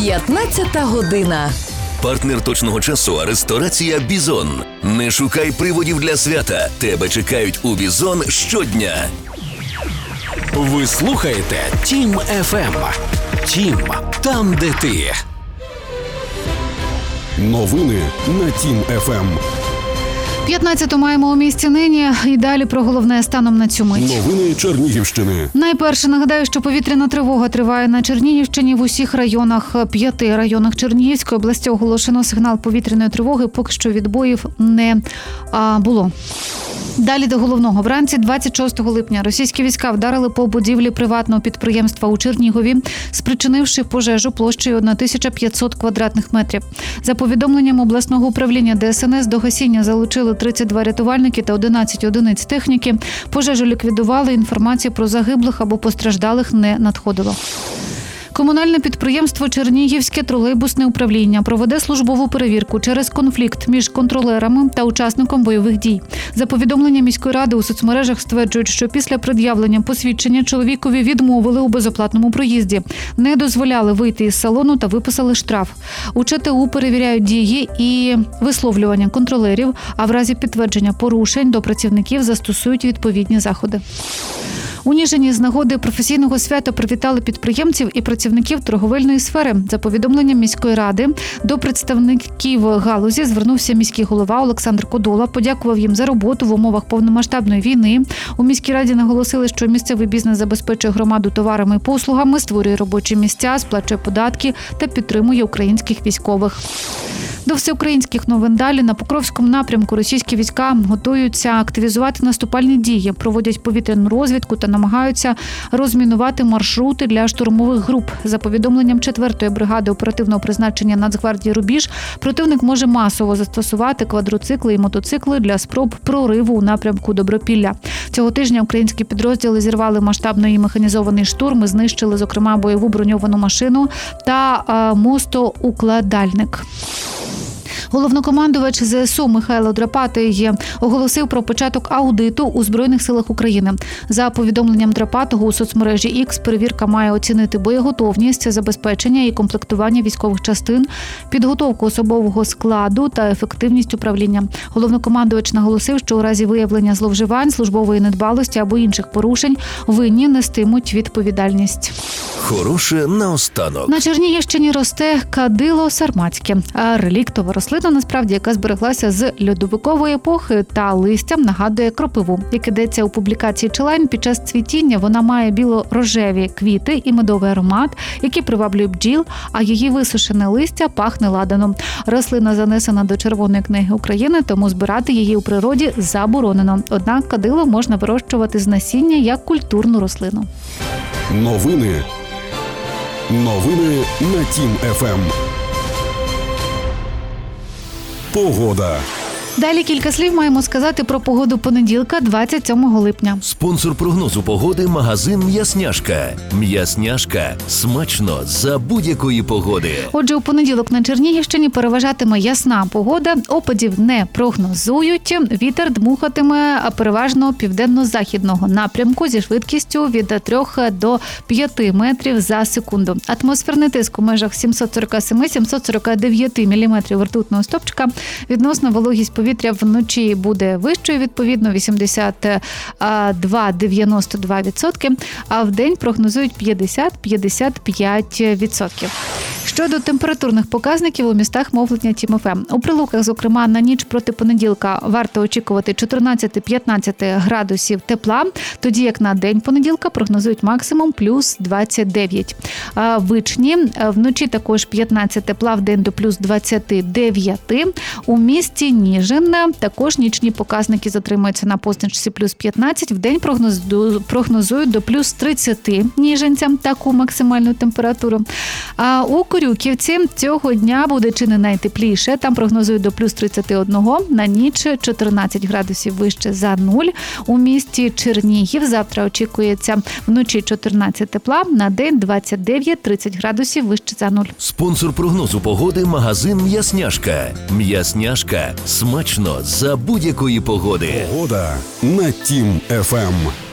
15 година. Партнер точного часу – ресторація «Бізон». Не шукай приводів для свята. Тебе чекають у «Бізон» щодня. Ви слухаєте Тім ФМ. Тім – там, де ти. Новини на Тім ФМ. 15 маємо у місті нині. І далі про головне станом на цю мить. Новини Чернігівщини. Найперше нагадаю, що повітряна тривога триває на Чернігівщині. В усіх районах, 5 районах Чернігівської області оголошено сигнал повітряної тривоги. Поки що відбоїв не було. Далі до головного. Вранці 26 липня російські війська вдарили по будівлі приватного підприємства у Чернігові, спричинивши пожежу площею 1500 квадратних метрів. За повідомленням обласного управління ДСНС, до гасіння залучили 32 рятувальники та 11 одиниць техніки. Пожежу ліквідували, інформації про загиблих або постраждалих не надходило. Комунальне підприємство «Чернігівське тролейбусне управління» проведе службову перевірку через конфлікт між контролерами та учасником бойових дій. За повідомленням міської ради у соцмережах стверджують, що після пред'явлення посвідчення чоловікові відмовили у безоплатному проїзді, не дозволяли вийти із салону та виписали штраф. У ЧТУ перевіряють дії і висловлювання контролерів, а в разі підтвердження порушень до працівників застосують відповідні заходи. У Ніжині з нагоди професійного свята привітали підприємців і працівників торговельної сфери. За повідомленням міської ради, до представників галузі звернувся міський голова Олександр Кодола, подякував їм за роботу в умовах повномасштабної війни. У міській раді наголосили, що місцевий бізнес забезпечує громаду товарами і послугами, створює робочі місця, сплачує податки та підтримує українських військових. До всеукраїнських новин далі. На Покровському напрямку російські війська готуються активізувати наступальні дії, проводять повітряну розвідку та намагаються розмінувати маршрути для штурмових груп. За повідомленням 4-ї бригади оперативного призначення Нацгвардії «Рубіж», противник може масово застосувати квадроцикли і мотоцикли для спроб прориву у напрямку Добропілля. Цього тижня українські підрозділи зірвали масштабний механізований штурм і знищили, зокрема, бойову броньовану машину та мостоукладальник. Головнокомандувач ЗСУ Михайло Драпатий оголосив про початок аудиту у Збройних силах України. За повідомленням Драпатого у соцмережі X, перевірка має оцінити боєготовність, забезпечення і комплектування військових частин, підготовку особового складу та ефективність управління. Головнокомандувач наголосив, що у разі виявлення зловживань, службової недбалості або інших порушень винні нестимуть відповідальність. Хороше наостанок. На Чернігівщині росте кадило сарматське, реліктова рослина, насправді, яка збереглася з льодовикової епохи та листям нагадує кропиву. Як ідеться у публікації Челайн, під час цвітіння вона має біло-рожеві квіти і медовий аромат, який приваблює бджіл, а її висушене листя пахне ладаном. Рослина занесена до Червоної книги України, тому збирати її у природі заборонено. Однак кадило можна вирощувати з насіння як культурну рослину. Новини на Тім ФМ. Погода. Далі кілька слів маємо сказати про погоду понеділка, 27 липня. Спонсор прогнозу погоди – магазин «М'ясняшка». «М'ясняшка» – смачно за будь-якої погоди. Отже, у понеділок на Чернігівщині переважатиме ясна погода, опадів не прогнозують, вітер дмухатиме переважно південно-західного напрямку зі швидкістю від 3 до 5 метрів за секунду. Атмосферний тиск у межах 747-749 міліметрів ртутного стовпчика, відносно вологість повітря вночі буде вищою, відповідно 82-92%, а в день прогнозують 50-55%. Щодо температурних показників у містах мовлення Тім ФМ. У Прилуках, зокрема, на ніч проти понеділка варто очікувати 14-15 градусів тепла, тоді як на день понеділка прогнозують максимум плюс 29. В Ічні вночі також 15 тепла, в день до плюс 29. У місті Ніжин також нічні показники затримуються на позначці плюс 15, в день прогнозують до плюс 30 ніжинцям таку максимальну температуру. А у Корюківці цього дня буде чи не найтепліше. Там прогнозують до плюс 31, на ніч 14 градусів вище за 0. У місті Чернігів завтра очікується вночі 14 тепла, на день 29-30 градусів вище за 0. Спонсор прогнозу погоди – магазин «М'ясняшка». «М'ясняшка» – смачно за будь-якої погоди. Погода на Тім ФМ.